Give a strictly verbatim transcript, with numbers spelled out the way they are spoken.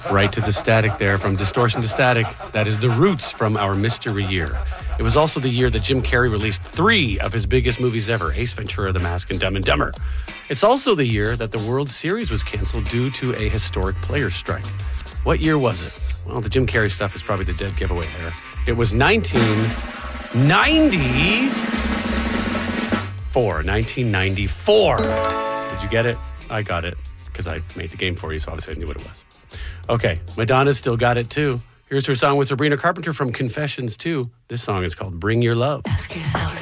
Right to the Static there, from Distortion to Static. That is The Roots from our mystery year. It was also the year that Jim Carrey released three of his biggest movies ever, Ace Ventura, The Mask, and Dumb and Dumber. It's also the year that the World Series was canceled due to a historic players' strike. What year was it? Well, the Jim Carrey stuff is probably the dead giveaway there. It was nineteen ninety-four. nineteen ninety-four. Did you get it? I got it because I made the game for you, so obviously I knew what it was. Okay, Madonna still got it too. Here's her song with Sabrina Carpenter from Confessions two. This song is called Bring Your Love. Ask yourself.